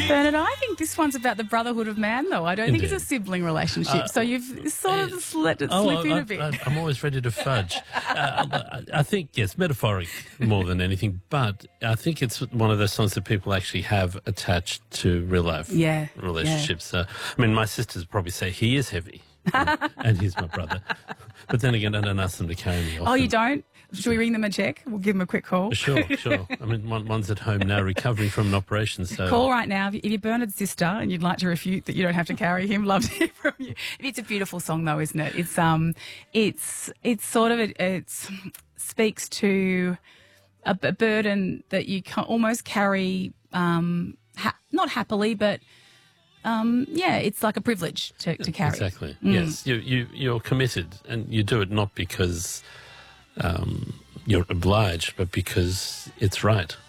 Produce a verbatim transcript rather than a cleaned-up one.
Bernard, I think this one's about the brotherhood of man, though. I don't Indeed. think it's a sibling relationship. Uh, so you've sort of just let it Oh, slip I, in I, a bit. I, I'm always ready to fudge. uh, I, I think, yes, metaphoric more than anything, but I think it's one of those songs that people actually have attached to real life Yeah, relationships. So, I mean, my sisters probably say he is heavy, and, and he's my brother. But then again, I don't ask them to carry me often. Oh, you don't? Should we ring them and check? We'll give them a quick call. Sure, sure. I mean, one, one's at home now recovering from an operation. So Call right now. If you're Bernard's sister and you'd like to refute that you don't have to carry him, love to hear from you. It's a beautiful song, though, isn't it? It's um, it's it's sort of it it's, speaks to a, a burden that you can almost carry, um, ha- not happily, but um, yeah, it's like a privilege to, to carry. Exactly. Mm. Yes, you you you're committed, and you do it not because um, you're obliged, but because it's right.